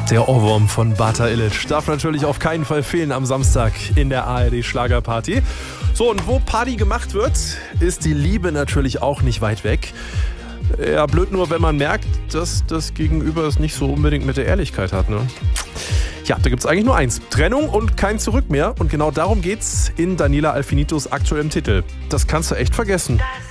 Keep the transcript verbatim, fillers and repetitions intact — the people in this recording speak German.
Der Ohrwurm von Bata Illich darf natürlich auf keinen Fall fehlen am Samstag in der A R D Schlagerparty. So, und wo Party gemacht wird, ist die Liebe natürlich auch nicht weit weg. Ja, blöd nur, wenn man merkt, dass das Gegenüber es nicht so unbedingt mit der Ehrlichkeit hat, ne? Ja, da gibt's eigentlich nur eins. Trennung und kein Zurück mehr. Und genau darum geht's in Daniela Alfinitos aktuellem Titel. Das kannst du echt vergessen. Das